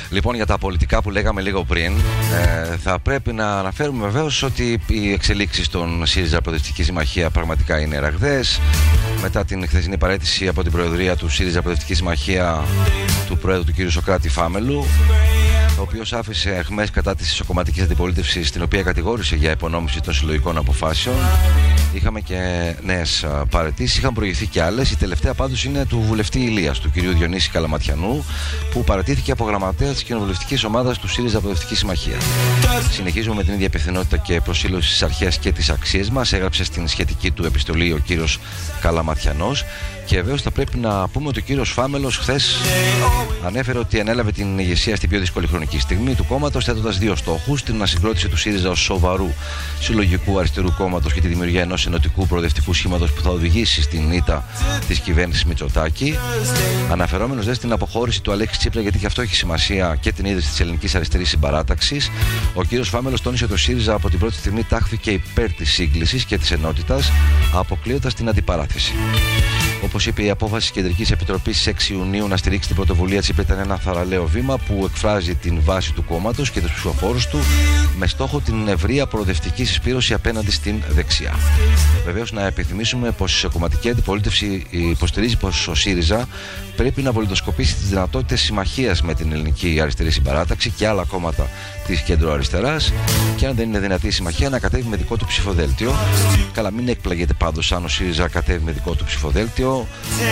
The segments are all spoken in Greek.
Λοιπόν, για τα πολιτικά που λέγαμε λίγο πριν, θα πρέπει να αναφέρουμε βεβαίως ότι οι εξελίξεις στον ΣΥΡΙΖΑ Προοδευτική Συμμαχία πραγματικά είναι ραγδαίες. Μετά την χθεσινή παραίτηση από την Προεδρία του ΣΥΡΙΖΑ Προοδευτική Συμμαχία του Πρόεδρου του κ. Σωκράτη Φάμελου, ο οποίος άφησε αιχμές κατά της ισοκομματικής αντιπολίτευσης, την οποία κατηγόρησε για υπονόμευση των συλλογικών αποφάσεων. Είχαμε και νέες παραιτήσεις, είχαν προηγηθεί και άλλες. Η τελευταία πάντως είναι του βουλευτή Ηλίας, του κ. Διονύση Καλαματιανού, που παραιτήθηκε από γραμματέα της κοινοβουλευτικής ομάδας του ΣΥΡΙΖΑ Προοδευτική Συμμαχία. Συνεχίζουμε με την ίδια υπευθυνότητα και προσήλωση στις αρχές και τις αξίες μας, έγραψε στην σχετική του επιστολή ο κ. Καλαματιανός. Και βεβαίως θα πρέπει να πούμε ότι ο κύριος Φάμελος χθες ανέφερε ότι ανέλαβε την ηγεσία στην πιο δύσκολη χρονική στιγμή του κόμματος, θέτοντας δύο στόχους: την ανασυγκρότηση του ΣΥΡΙΖΑ ως σοβαρού συλλογικού αριστερού κόμματος και τη δημιουργία ενός ενωτικού προοδευτικού σχήματος που θα οδηγήσει στην ήττα της κυβέρνησης Μητσοτάκη. Αναφερόμενος δε στην αποχώρηση του Αλέξη Τσίπρα, γιατί και αυτό έχει σημασία, και την ίδρυση της Ελληνικής Αριστερής Συμπαράταξης, ο κύριος Φάμελος τόνισε ότι ο ΣΥΡΙΖΑ από την πρώτη στιγμή τάχθηκε υπέρ της σύγκλησης και της ενότητας, αποκλείοντας την αντιπαράθεση. Όπως είπε, η απόφαση της Κεντρικής Επιτροπής στις 6 Ιουνίου να στηρίξει την πρωτοβουλία Τσίπρα ήταν ένα θαραλέο βήμα που εκφράζει την βάση του κόμματος και τους ψηφοφόρους του, με στόχο την ευρεία προοδευτική συσπήρωση απέναντι στην δεξιά. Βεβαίως, να επιθυμίσουμε πως η ισοκομματική αντιπολίτευση υποστηρίζει πως ο ΣΥΡΙΖΑ πρέπει να βολιδοσκοπήσει τις δυνατότητες συμμαχίας με την Ελληνική Αριστερή Συμπαράταξη και άλλα κόμματα της κεντροαριστεράς, και αν δεν είναι δυνατή η συμμαχία, να κατέβει με δικό του ψηφοδέλτιο. Καλά, μην εκπλαγείτε πάντως αν ο ΣΥΡΙΖΑ κατέβει με δικό του ψηφοδέλτιο.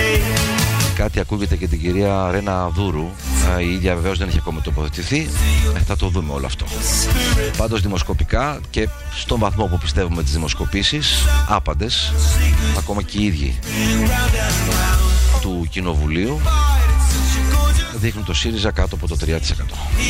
Κάτι ακούγεται και την κυρία Ρένα Δούρου. Η ίδια βεβαίως δεν έχει ακόμα τοποθετηθεί. Θα το δούμε όλο αυτό. Πάντως, δημοσκοπικά, και στον βαθμό που πιστεύουμε τις δημοσκοπήσεις, άπαντες, ακόμα και οι ίδιοι του Κοινοβουλίου, δείχνουν το ΣΥΡΙΖΑ κάτω από το 3%.